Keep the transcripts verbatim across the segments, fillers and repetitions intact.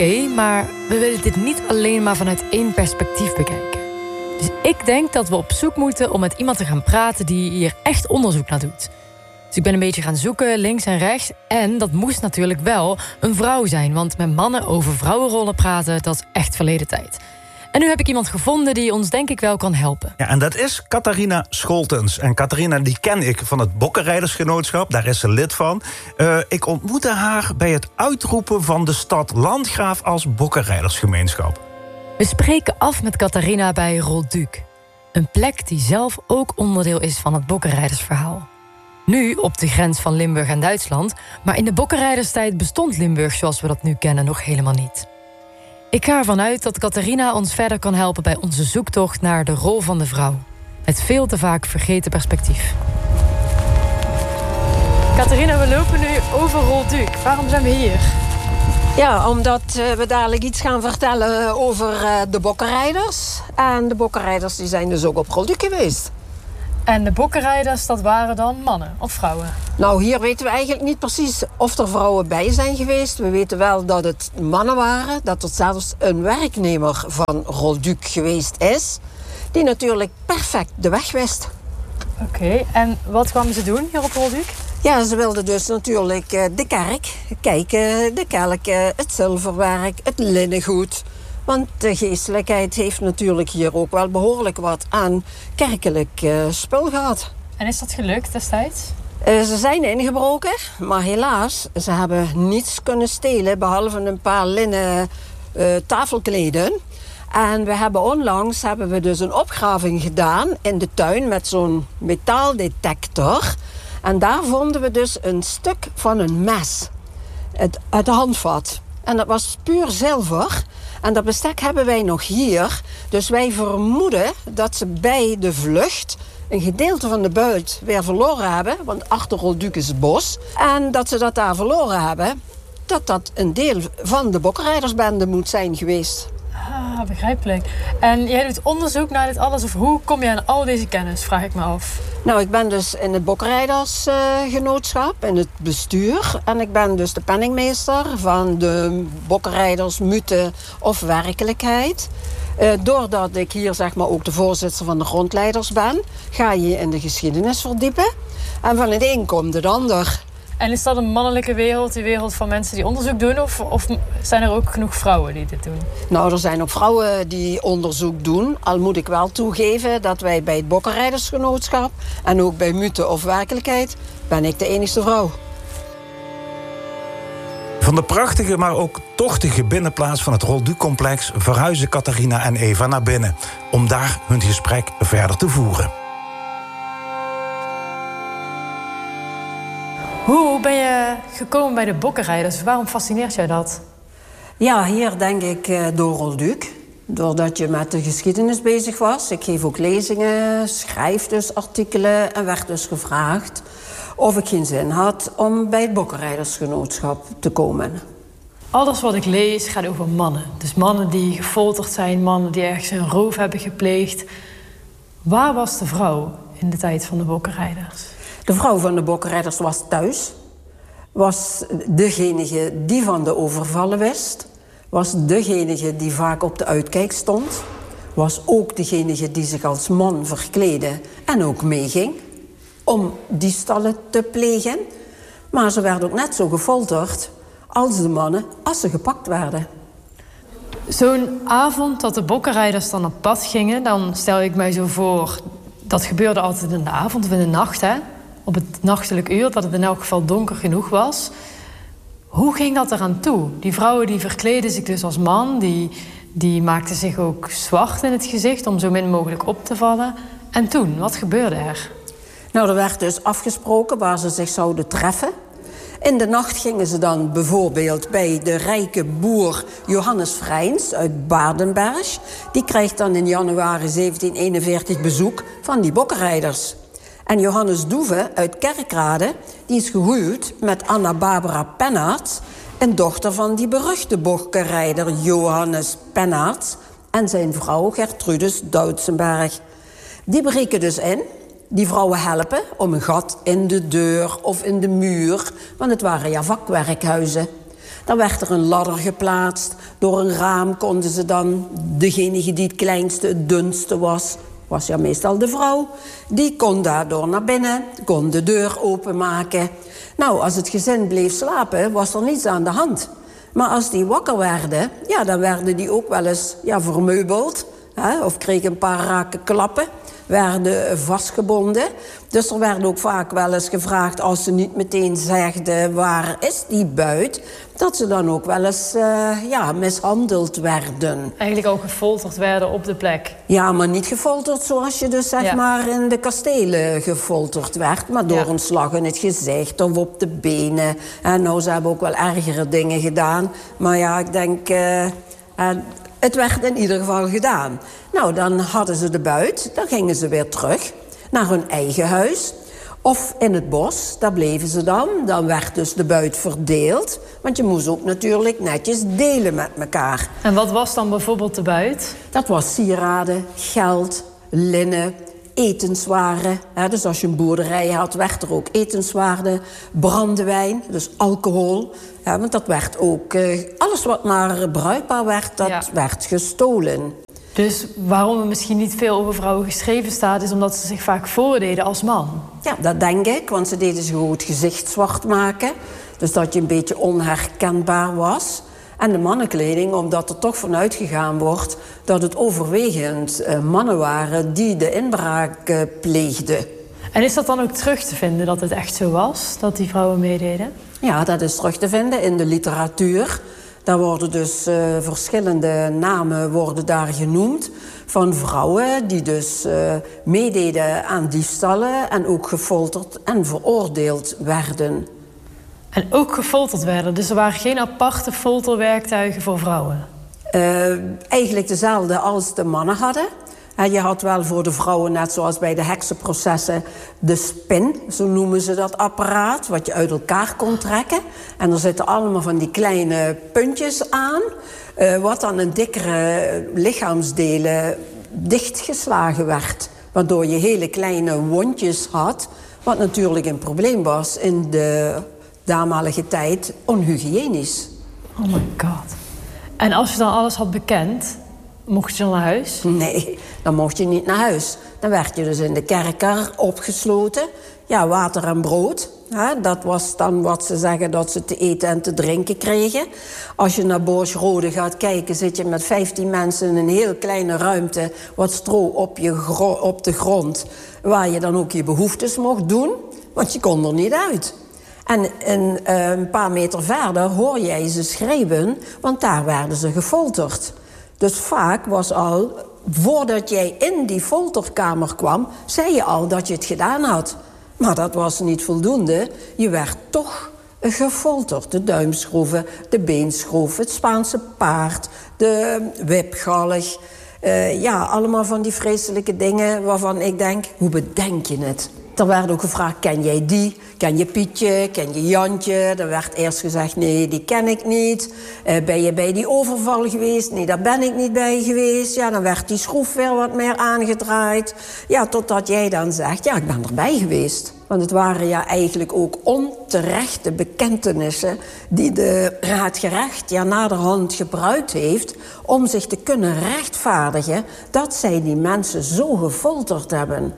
Oké, maar we willen dit niet alleen maar vanuit één perspectief bekijken. Dus ik denk dat we op zoek moeten om met iemand te gaan praten die hier echt onderzoek naar doet. Dus ik ben een beetje gaan zoeken, links en rechts. En dat moest natuurlijk wel een vrouw zijn. Want met mannen over vrouwenrollen praten, dat is echt verleden tijd. En nu heb ik iemand gevonden die ons denk ik wel kan helpen. Ja, en dat is Catharina Scholtens. En Catharina die ken ik van het Bokkenrijdersgenootschap. Daar is ze lid van. Uh, ik ontmoette haar bij het uitroepen van de stad Landgraaf als Bokkenrijdersgemeenschap. We spreken af met Catharina bij Rolduc. Een plek die zelf ook onderdeel is van het Bokkenrijdersverhaal. Nu op de grens van Limburg en Duitsland. Maar in de Bokkenrijderstijd bestond Limburg zoals we dat nu kennen nog helemaal niet. Ik ga ervan uit dat Catharina ons verder kan helpen bij onze zoektocht naar de rol van de vrouw. Het veel te vaak vergeten perspectief. Catharina, we lopen nu over Rolduc. Waarom zijn we hier? Ja, omdat uh, we dadelijk iets gaan vertellen over uh, de bokkenrijders. En de bokkenrijders die zijn dus ook op Rolduc geweest. En de bokkenrijders, dat waren dan mannen of vrouwen? Nou, hier weten we eigenlijk niet precies of er vrouwen bij zijn geweest. We weten wel dat het mannen waren. Dat er zelfs een werknemer van Rolduc geweest is. Die natuurlijk perfect de weg wist. Oké, okay, en wat kwamen ze doen hier op Rolduc? Ja, ze wilden dus natuurlijk uh, de kerk kijken. De kelken, het zilverwerk, het linnengoed. Want de geestelijkheid heeft natuurlijk hier ook wel behoorlijk wat aan kerkelijk uh, spul gehad. En is dat gelukt destijds? Uh, ze zijn ingebroken, maar helaas, ze hebben niets kunnen stelen behalve een paar linnen uh, tafelkleden. En we hebben onlangs hebben we dus een opgraving gedaan in de tuin met zo'n metaaldetector. En daar vonden we dus een stuk van een mes uit het handvat. En dat was puur zilver. En dat bestek hebben wij nog hier. Dus wij vermoeden dat ze bij de vlucht een gedeelte van de buit weer verloren hebben. Want achter Rolduc is het bos. En dat ze dat daar verloren hebben. Dat dat een deel van de bokkenrijdersbende moet zijn geweest. Ah, begrijpelijk. En jij doet onderzoek naar dit alles. Of hoe kom je aan al deze kennis, vraag ik me af. Nou, ik ben dus in het Bokkenrijdersgenootschap, uh, in het bestuur. En ik ben dus de penningmeester van de Bokkenrijders, mythe of werkelijkheid. Uh, doordat ik hier zeg maar ook de voorzitter van de grondleiders ben, ga je in de geschiedenis verdiepen. En van het een komt het ander. En is dat een mannelijke wereld, die wereld van mensen die onderzoek doen? Of, of zijn er ook genoeg vrouwen die dit doen? Nou, er zijn ook vrouwen die onderzoek doen. Al moet ik wel toegeven dat wij bij het Bokkenrijdersgenootschap en ook bij mythe of werkelijkheid ben ik de enigste vrouw. Van de prachtige, maar ook tochtige binnenplaats van het Rolduc-complex verhuizen Catharina en Eva naar binnen om daar hun gesprek verder te voeren. Hoe ben je gekomen bij de bokkenrijders? Waarom fascineert jij dat? Ja, hier denk ik uh, door Rolduc. Doordat je met de geschiedenis bezig was. Ik geef ook lezingen, schrijf dus artikelen en werd dus gevraagd of ik geen zin had om bij het Bokkenrijdersgenootschap te komen. Alles wat ik lees gaat over mannen. Dus mannen die gefolterd zijn, mannen die ergens een roof hebben gepleegd. Waar was de vrouw in de tijd van de bokkenrijders? De vrouw van de bokkenrijders was thuis. Was degene die van de overvallen wist. Was degene die vaak op de uitkijk stond. Was ook degene die zich als man verkleedde en ook meeging om diefstallen te plegen. Maar ze werd ook net zo gefolterd als de mannen als ze gepakt werden. Zo'n avond dat de bokkenrijders dan op pad gingen, dan stel ik mij zo voor, dat gebeurde altijd in de avond of in de nacht, hè? Op het nachtelijk uur, dat het in elk geval donker genoeg was. Hoe ging dat eraan toe? Die vrouwen die verkleden zich dus als man, die, die maakten zich ook zwart in het gezicht om zo min mogelijk op te vallen. En toen, wat gebeurde er? Nou, er werd dus afgesproken waar ze zich zouden treffen. In de nacht gingen ze dan bijvoorbeeld bij de rijke boer Johannes Vrijns uit Badenberg. Die krijgt dan in januari zeventien eenenveertig bezoek van die bokkenrijders. En Johannes Doeve uit Kerkrade, die is gehuwd met Anna Barbara Pennaerts, een dochter van die beruchte bokkenrijder Johannes Pennaerts en zijn vrouw Gertrudis Doutsenberg. Die breken dus in. Die vrouwen helpen om een gat in de deur of in de muur, want het waren ja vakwerkhuizen. Dan werd er een ladder geplaatst. Door een raam konden ze dan, degene die het kleinste, het dunste was, was ja meestal de vrouw, die kon daardoor naar binnen, kon de deur openmaken. Nou, als het gezin bleef slapen, was er niets aan de hand. Maar als die wakker werden, ja, dan werden die ook wel eens ja, vermeubeld. Hè, of kregen een paar rake klappen, werden vastgebonden. Dus er werd ook vaak wel eens gevraagd, als ze niet meteen zegden waar is die buit, dat ze dan ook wel eens uh, ja, mishandeld werden. Eigenlijk ook gefolterd werden op de plek. Ja, maar niet gefolterd zoals je dus zeg ja. maar in de kastelen gefolterd werd, maar door ja. een slag in het gezicht of op de benen. En nou, ze hebben ook wel ergere dingen gedaan. Maar ja, ik denk, uh, uh, het werd in ieder geval gedaan. Nou, dan hadden ze de buit, dan gingen ze weer terug naar hun eigen huis. Of in het bos, daar bleven ze dan. Dan werd dus de buit verdeeld. Want je moest ook natuurlijk netjes delen met elkaar. En wat was dan bijvoorbeeld de buit? Dat was sieraden, geld, linnen, etenswaren. Ja, dus als je een boerderij had, werd er ook etenswaren. Brandewijn, dus alcohol. Ja, want dat werd ook... Uh, alles wat maar bruikbaar werd, dat ja. werd gestolen. Dus waarom er misschien niet veel over vrouwen geschreven staat, is omdat ze zich vaak voordeden als man. Ja, dat denk ik, want ze deden zich ook het gezicht zwart maken. Dus dat je een beetje onherkenbaar was. En de mannenkleding, omdat er toch vanuit gegaan wordt dat het overwegend uh, mannen waren die de inbraak uh, pleegden. En is dat dan ook terug te vinden dat het echt zo was, dat die vrouwen meededen? Ja, dat is terug te vinden in de literatuur. Daar worden dus uh, verschillende namen worden daar genoemd van vrouwen die dus uh, meededen aan diefstallen en ook gefolterd en veroordeeld werden. En ook gefolterd werden, dus er waren geen aparte folterwerktuigen voor vrouwen? Uh, eigenlijk dezelfde als de mannen hadden. Je had wel voor de vrouwen, net zoals bij de heksenprocessen, de spin, zo noemen ze dat apparaat, wat je uit elkaar kon trekken. En er zitten allemaal van die kleine puntjes aan, uh, wat dan in dikkere lichaamsdelen dichtgeslagen werd. Waardoor je hele kleine wondjes had, wat natuurlijk een probleem was in de damalige tijd, onhygiënisch. Oh my god. En als je dan alles had bekend, mocht je dan naar huis? Nee, dan mocht je niet naar huis. Dan werd je dus in de kerker opgesloten. Ja, water en brood. Hè, dat was dan wat ze zeggen dat ze te eten en te drinken kregen. Als je naar Borsrode gaat kijken, zit je met vijftien mensen in een heel kleine ruimte, wat stro op, je gro- op de grond, waar je dan ook je behoeftes mocht doen. Want je kon er niet uit. En een, uh, een paar meter verder hoor jij ze schreeuwen, want daar werden ze gefolterd. Dus vaak was al, voordat jij in die folterkamer kwam, zei je al dat je het gedaan had. Maar dat was niet voldoende. Je werd toch gefolterd. De duimschroeven, de beenschroef, het Spaanse paard, de wipgalg. Uh, ja, allemaal van die vreselijke dingen waarvan ik denk, hoe bedenk je het? Er werd ook gevraagd, ken jij die? Ken je Pietje? Ken je Jantje? Er werd eerst gezegd, nee, die ken ik niet. Uh, ben je bij die overval geweest? Nee, daar ben ik niet bij geweest. Ja, dan werd die schroef weer wat meer aangedraaid. Ja, totdat jij dan zegt, ja, ik ben erbij geweest. Want het waren ja eigenlijk ook onterechte bekentenissen die de raadgerecht ja naderhand gebruikt heeft om zich te kunnen rechtvaardigen dat zij die mensen zo gefolterd hebben.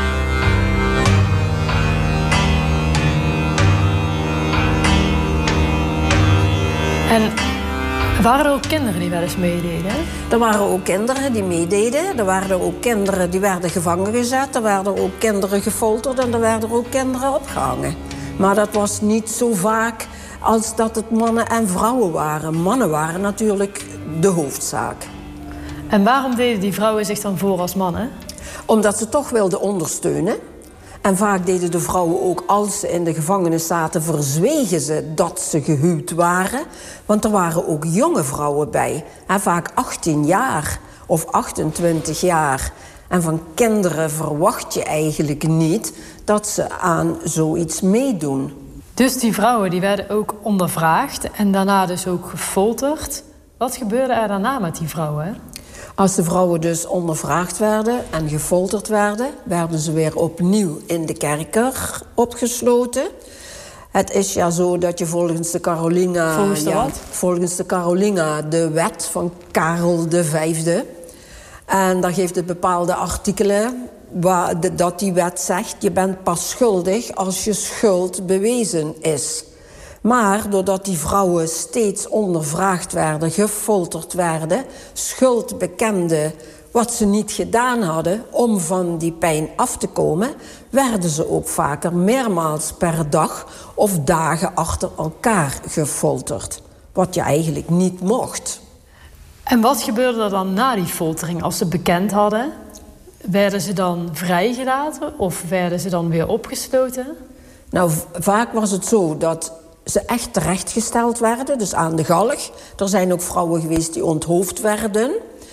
En waren er ook kinderen die wel eens meededen? Er waren ook kinderen die meededen. Er waren ook kinderen die werden gevangen gezet. Er werden ook kinderen gefolterd en er werden ook kinderen opgehangen. Maar dat was niet zo vaak als dat het mannen en vrouwen waren. Mannen waren natuurlijk de hoofdzaak. En waarom deden die vrouwen zich dan voor als mannen? Omdat ze toch wilden ondersteunen. En vaak deden de vrouwen ook, als ze in de gevangenis zaten, verzwegen ze dat ze gehuwd waren. Want er waren ook jonge vrouwen bij. En vaak achttien jaar of achtentwintig jaar. En van kinderen verwacht je eigenlijk niet dat ze aan zoiets meedoen. Dus die vrouwen die werden ook ondervraagd en daarna dus ook gefolterd. Wat gebeurde er daarna met die vrouwen? Als de vrouwen dus ondervraagd werden en gefolterd werden, werden ze weer opnieuw in de kerker opgesloten. Het is ja zo dat je volgens de Carolinga... Volgens de ja, wat? Volgens de Carolinga, de wet van Karel de Vijfde. En daar geeft het bepaalde artikelen waar de, dat die wet zegt... je bent pas schuldig als je schuld bewezen is. Maar doordat die vrouwen steeds ondervraagd werden, gefolterd werden... schuld bekenden wat ze niet gedaan hadden om van die pijn af te komen... werden ze ook vaker meermaals per dag of dagen achter elkaar gefolterd. Wat je eigenlijk niet mocht. En wat gebeurde er dan na die foltering? Als ze bekend hadden, werden ze dan vrijgelaten of werden ze dan weer opgesloten? Nou, v- vaak was het zo dat ze echt terechtgesteld werden, dus aan de galg. Er zijn ook vrouwen geweest die onthoofd werden.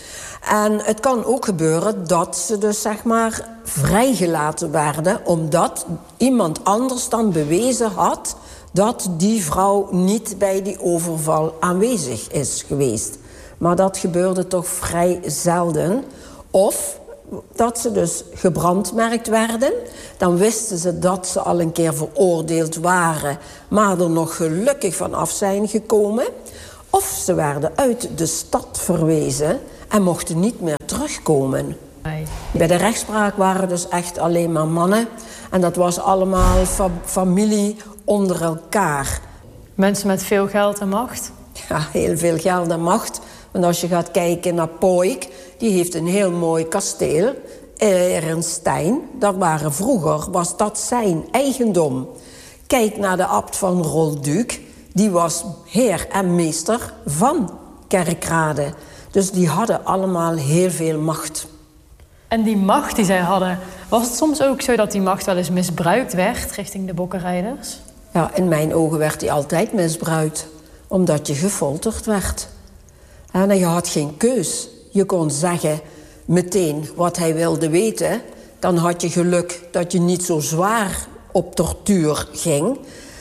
En het kan ook gebeuren dat ze dus zeg maar vrijgelaten werden... omdat iemand anders dan bewezen had dat die vrouw niet bij die overval aanwezig is geweest. Maar dat gebeurde toch vrij zelden. Of dat ze dus gebrandmerkt werden. Dan wisten ze dat ze al een keer veroordeeld waren... maar er nog gelukkig van af zijn gekomen. Of ze werden uit de stad verwezen en mochten niet meer terugkomen. Nee. Bij de rechtspraak waren dus echt alleen maar mannen. En dat was allemaal fa- familie onder elkaar. Mensen met veel geld en macht? Ja, heel veel geld en macht. Want als je gaat kijken naar Poik, die heeft een heel mooi kasteel. Ehrenstein, dat waren vroeger, was dat zijn eigendom. Kijk naar de abt van Rolduc, die was heer en meester van Kerkrade. Dus die hadden allemaal heel veel macht. En die macht die zij hadden, was het soms ook zo dat die macht wel eens misbruikt werd richting de bokkenrijders? Ja, in mijn ogen werd die altijd misbruikt, omdat je gefolterd werd. En je had geen keus. Je kon zeggen meteen wat hij wilde weten. Dan had je geluk dat je niet zo zwaar op tortuur ging.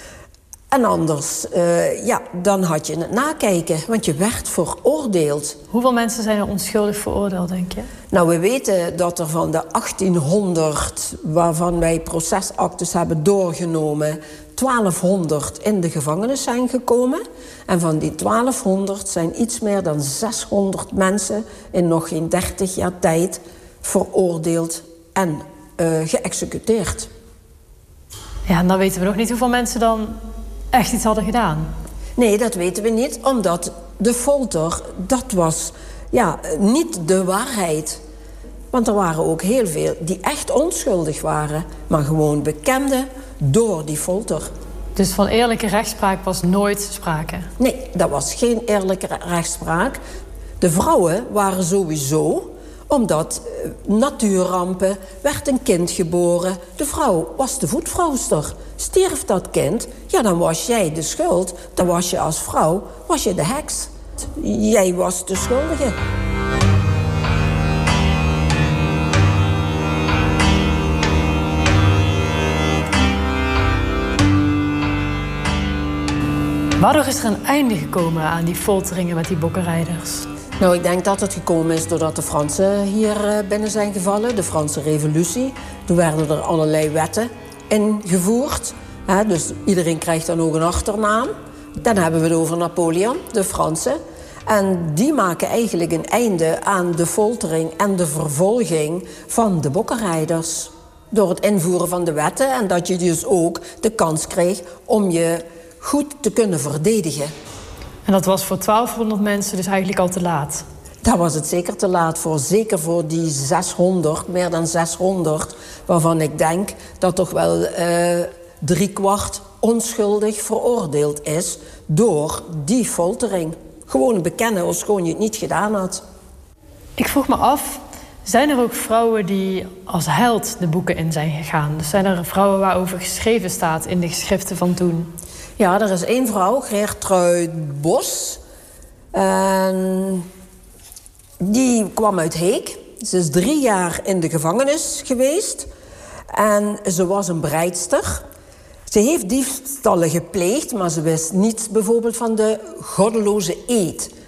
En anders, uh, ja, dan had je het nakijken, want je werd veroordeeld. Hoeveel mensen zijn er onschuldig veroordeeld, denk je? Nou, we weten dat er van de achttienhonderd, waarvan wij procesactes hebben doorgenomen, twaalfhonderd in de gevangenis zijn gekomen. En van die twaalfhonderd zijn iets meer dan zeshonderd mensen in nog geen dertig jaar tijd veroordeeld en uh, geëxecuteerd. Ja, en dan weten we nog niet hoeveel mensen dan echt iets hadden gedaan. Nee, dat weten we niet, omdat de folter, dat was ja, niet de waarheid. Want er waren ook heel veel die echt onschuldig waren, maar gewoon bekenden door die folter. Dus van eerlijke rechtspraak was nooit sprake? Nee, dat was geen eerlijke rechtspraak. De vrouwen waren sowieso, omdat uh, natuurrampen, werd een kind geboren. De vrouw was de voetvrouwster. Stierf dat kind, ja, dan was jij de schuld. Dan was je als vrouw, was je de heks. Jij was de schuldige. Waardoor is er een einde gekomen aan die folteringen met die bokkenrijders? Nou, ik denk dat het gekomen is doordat de Fransen hier binnen zijn gevallen. De Franse revolutie. Toen werden er allerlei wetten ingevoerd. He, dus iedereen krijgt dan ook een achternaam. Dan hebben we het over Napoleon, de Fransen. En die maken eigenlijk een einde aan de foltering en de vervolging van de bokkenrijders. Door het invoeren van de wetten en dat je dus ook de kans kreeg om je goed te kunnen verdedigen. En dat was voor twaalfhonderd mensen dus eigenlijk al te laat? Daar was het zeker te laat voor. Zeker voor die zeshonderd, meer dan zeshonderd... waarvan ik denk dat toch wel uh, driekwart onschuldig veroordeeld is door die foltering. Gewoon bekennen als gewoon je het niet gedaan had. Ik vroeg me af, zijn er ook vrouwen die als held de boeken in zijn gegaan? Dus zijn er vrouwen waarover geschreven staat in de geschriften van toen? Ja, er is één vrouw, Geertruid Bos. En die kwam uit Heek. Ze is drie jaar in de gevangenis geweest. En ze was een breidster. Ze heeft diefstallen gepleegd, maar ze wist niets bijvoorbeeld van de goddeloze eed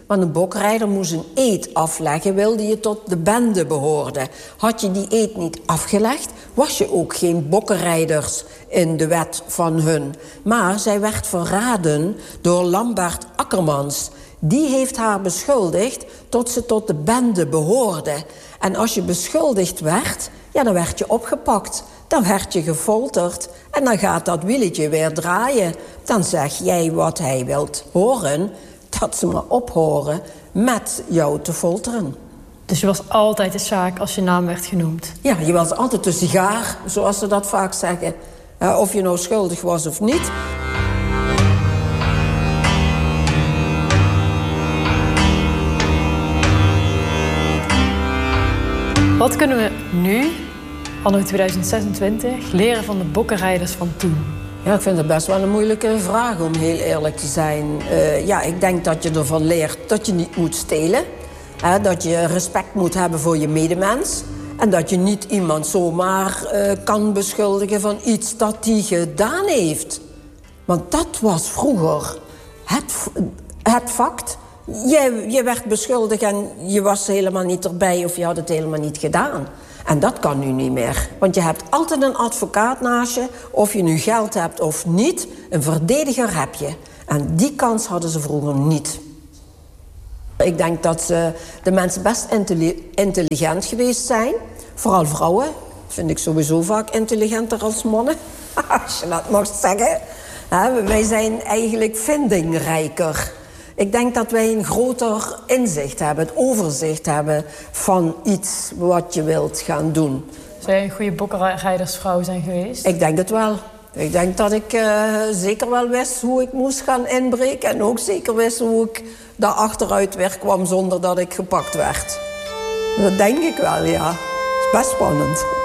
Want een bokrijder moest een eed afleggen, wilde je tot de bende behoorden. Had je die eed niet afgelegd, was je ook geen bokkenrijders in de wet van hun. Maar zij werd verraden door Lambert Akkermans. Die heeft haar beschuldigd tot ze tot de bende behoorde. En als je beschuldigd werd, ja, dan werd je opgepakt. Dan werd je gefolterd. En dan gaat dat wieltje weer draaien. Dan zeg jij wat hij wilt horen, dat ze maar ophoren met jou te folteren. Dus je was altijd de zaak als je naam werd genoemd? Ja, je was altijd de sigaar, zoals ze dat vaak zeggen. Uh, of je nou schuldig was of niet. Wat kunnen we nu, anno tweeduizend zesentwintig, leren van de bokkenrijders van toen? Ja, ik vind het best wel een moeilijke vraag, om heel eerlijk te zijn. Uh, ja, ik denk dat je ervan leert dat je niet moet stelen. Hè, dat je respect moet hebben voor je medemens. En dat je niet iemand zomaar uh, kan beschuldigen van iets dat hij gedaan heeft. Want dat was vroeger het, het fact. Je, je werd beschuldigd en je was helemaal niet erbij of je had het helemaal niet gedaan. En dat kan nu niet meer. Want je hebt altijd een advocaat naast je. Of je nu geld hebt of niet, een verdediger heb je. En die kans hadden ze vroeger niet. Ik denk dat ze, de mensen best intelligent geweest zijn. Vooral vrouwen. Vind ik sowieso vaak intelligenter als mannen. Als je dat mag zeggen. Wij zijn eigenlijk vindingrijker. Ik denk dat wij een groter inzicht hebben, het overzicht hebben van iets wat je wilt gaan doen. Zou jij een goede bokkenrijdersvrouw zijn geweest? Ik denk het wel. Ik denk dat ik uh, zeker wel wist hoe ik moest gaan inbreken. En ook zeker wist hoe ik daar achteruit weer kwam zonder dat ik gepakt werd. Dat denk ik wel, ja. Het is best spannend.